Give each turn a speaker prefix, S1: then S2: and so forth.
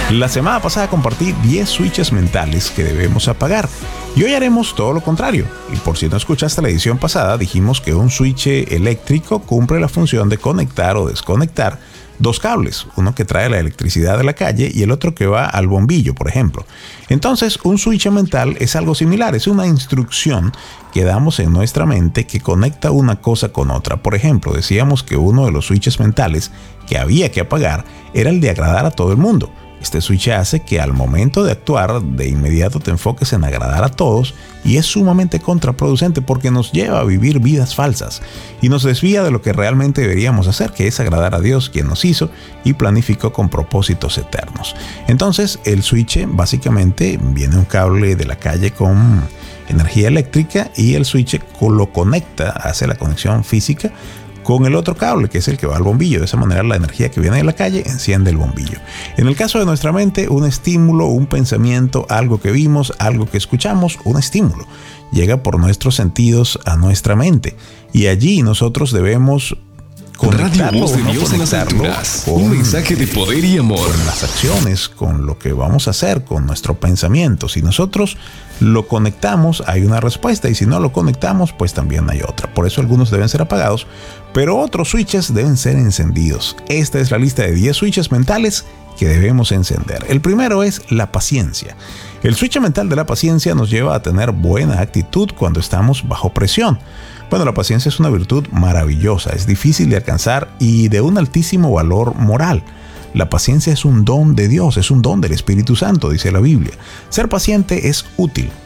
S1: La semana pasada compartí 10 switches mentales que debemos apagar y hoy haremos todo lo contrario. Y por si no escuchaste la edición pasada, dijimos que un switch eléctrico cumple la función de conectar o desconectar dos cables, uno que trae la electricidad de la calle y el otro que va al bombillo, por ejemplo. Entonces, un switch mental es algo similar, es una instrucción que damos en nuestra mente que conecta una cosa con otra. Por ejemplo, decíamos que uno de los switches mentales que había que apagar era el de agradar a todo el mundo. Este switch hace que al momento de actuar, de inmediato te enfoques en agradar a todos y es sumamente contraproducente porque nos lleva a vivir vidas falsas y nos desvía de lo que realmente deberíamos hacer, que es agradar a Dios, quien nos hizo y planificó con propósitos eternos. Entonces, el switch básicamente viene un cable de la calle con energía eléctrica y el switch lo conecta, hace la conexión física con el otro cable, que es el que va al bombillo. De esa manera la energía que viene de la calle enciende el bombillo. En el caso de nuestra mente, un estímulo, un pensamiento, algo que vimos, algo que escuchamos, un estímulo llega por nuestros sentidos a nuestra mente y allí nosotros debemos
S2: Radio Voz de Dios en las alturas. Un mensaje de poder y amor.
S1: Con las acciones, con lo que vamos a hacer, con nuestro pensamiento. Si nosotros lo conectamos, hay una respuesta, y si no lo conectamos, pues también hay otra. Por eso algunos deben ser apagados, pero otros switches deben ser encendidos. Esta es la lista de 10 switches mentales que debemos encender. El primero es la paciencia. El switch mental de la paciencia nos lleva a tener buena actitud cuando estamos bajo presión. Bueno, la paciencia es una virtud maravillosa, es difícil de alcanzar y de un altísimo valor moral. La paciencia es un don de Dios, es un don del Espíritu Santo, dice la Biblia. Ser paciente es útil,